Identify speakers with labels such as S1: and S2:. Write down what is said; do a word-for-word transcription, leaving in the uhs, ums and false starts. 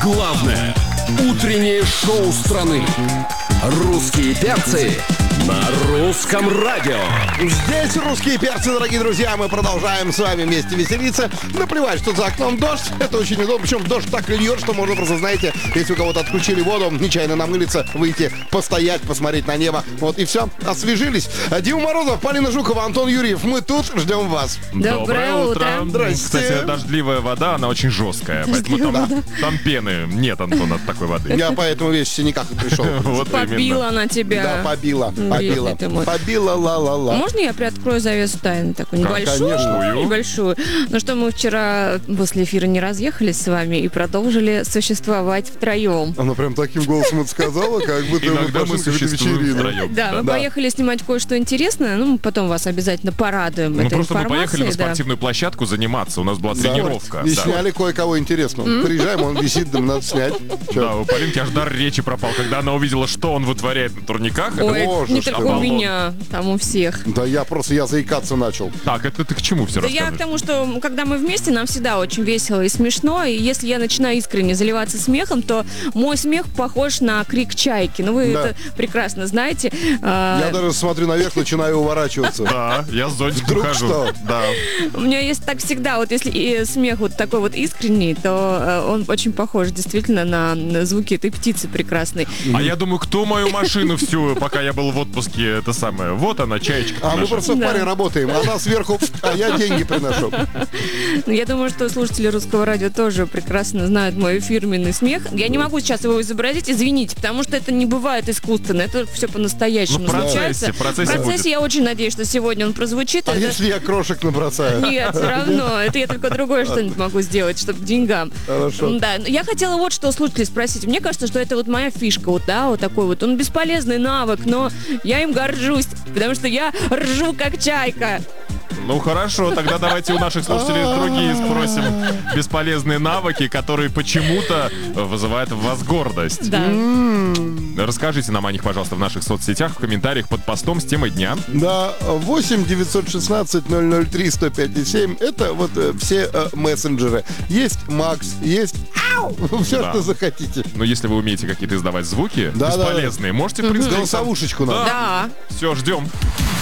S1: Главное утреннее шоу страны. Русские перцы на русском радио.
S2: Здесь русские перцы, дорогие друзья. Мы продолжаем с вами вместе веселиться. Наплевать, что за окном дождь. Это очень удобно. Причем дождь так льет, что можно просто, знаете, если у кого-то отключили воду, нечаянно намылиться, выйти, постоять, посмотреть на небо. Вот и все. Освежились. Дима Морозов, Полина Жукова, Антон Юрьев. Мы тут ждем вас.
S3: Доброе утро.
S2: Здрасте.
S4: Кстати, дождливая вода, она очень жесткая. Поэтому там, там пены нет, Антон, от такой воды.
S2: Я поэтому весь в синяках и пришел.
S4: Вот
S3: Побила
S4: именно.
S3: она тебя.
S2: Да, побила. Побила.
S3: Бедный ты мой.
S2: Побила, ла-ла-ла.
S3: Можно я приоткрою завесу тайны такую небольшую?
S2: конечно.
S3: Небольшую. Ну что, мы вчера после эфира не разъехались с вами и продолжили существовать втроем.
S2: Она прям таким голосом это сказала, как будто мы
S4: Иногда мы
S2: пошли на какую-то
S4: существуем
S2: вечерину.
S4: втроем.
S3: Да, мы
S2: Да.
S3: поехали снимать кое-что интересное. Ну, мы потом вас обязательно порадуем
S4: Ну
S3: этой
S4: просто мы
S3: информацией.
S4: поехали на
S3: да.
S4: спортивную площадку заниматься. У нас была
S2: Да.
S4: тренировка.
S2: И
S4: Да.
S2: сняли кое-кого интересного. Приезжаем, он висит, нам надо снять.
S4: Да,
S2: Чё?
S4: у Полинки аж дар речи пропал, когда она увидела, что он вытворяет на турниках. это-
S3: Ой,
S2: Боже
S3: не
S2: ж
S3: только
S2: ты,
S3: у
S4: Аполлон.
S3: меня, там у всех.
S2: Да я просто, я заикаться начал.
S4: Так, это ты к чему все
S3: Да я к
S4: рассказываешь?
S3: тому, что когда мы вместе, нам всегда очень весело и смешно. И если я начинаю искренне заливаться смехом, то мой смех похож на крик чайки. Ну, вы
S2: Да.
S3: это прекрасно знаете. А,
S2: Я даже смотрю наверх, начинаю уворачиваться.
S4: Да, я с зонтиком
S2: Вдруг
S4: хожу.
S2: что?
S4: Да.
S3: У меня есть так всегда, вот если и смех вот такой вот искренний, то э, он очень похож действительно на, на звуки этой птицы прекрасной.
S4: А я думаю, кто мою машину всю, пока я был в отпуске, это самое. Вот она, чаечка.
S2: А мы
S4: наша.
S2: просто в
S3: Да.
S2: паре работаем. Она сверху, а я деньги приношу.
S3: Ну, я думаю, что слушатели русского радио тоже прекрасно знают мой фирменный смех. Я не могу сейчас его изобразить, извините, потому что это не бывает искусственно, это все по-настоящему
S4: Ну, в процессе,
S3: случается.
S4: в процессе
S3: В процессе
S4: будет.
S3: я очень надеюсь, что сегодня он прозвучит.
S2: А
S3: Это-
S2: если я крошек набросаю?
S3: Нет, все равно. Это я только другое что-нибудь могу сделать, чтобы к деньгам.
S2: Хорошо.
S3: Да, но я хотела вот что у слушателей спросить. Мне кажется, что это вот моя фишка, вот, да, вот такой вот. Он бесполезный навык, но я им горжусь, потому что я ржу как чайка.
S4: Ну хорошо, тогда давайте у наших слушателей другие спросим бесполезные навыки, которые почему-то вызывают в вас гордость.
S3: Да.
S4: Расскажите нам о них, пожалуйста, в наших соцсетях, в комментариях под постом с темой дня.
S2: Да, восемь девятьсот шестнадцать ноль ноль три сто пять семь. Это вот э, все э, мессенджеры. Есть Макс, есть Ау! Все,
S4: Да.
S2: что захотите.
S4: Но если вы умеете какие-то издавать звуки
S2: Да, да,
S4: бесполезные, можете, в принципе,
S2: Голосовушечку надо.
S3: Да.
S4: Все, ждем.